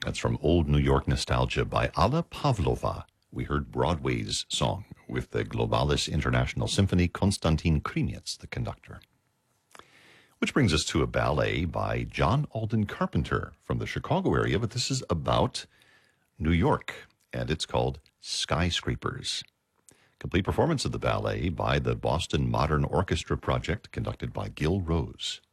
That's from Old New York Nostalgia by Alla Pavlova. We heard Broadway's song with the Globalis International Symphony, Konstantin Krinets, the conductor. Which brings us to a ballet by John Alden Carpenter from the Chicago area, but this is about New York, and it's called Skyscrapers. Complete performance of the ballet by the Boston Modern Orchestra Project, conducted by Gil Rose.